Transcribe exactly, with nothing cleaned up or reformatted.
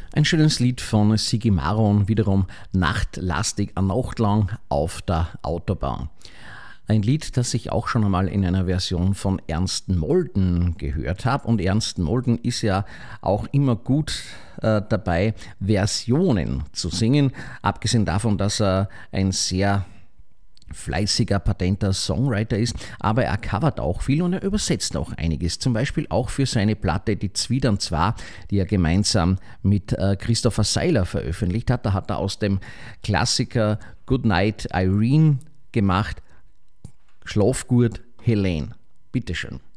Ein schönes Lied von Sigi Maron, wiederum nachtlastig, eine Nacht lang auf der Autobahn. Ein Lied, das ich auch schon einmal in einer Version von Ernst Molden gehört habe. Und Ernst Molden ist ja auch immer gut äh, dabei, Versionen zu singen. Abgesehen davon, dass er ein sehr fleißiger, patenter Songwriter ist, aber er covert auch viel und er übersetzt auch einiges. Zum Beispiel auch für seine Platte Die Zwiedern zwar, die er gemeinsam mit äh, Christopher Seiler veröffentlicht hat. Da hat er aus dem Klassiker Goodnight Irene gemacht, Schlaf gut, Helene. Bitteschön.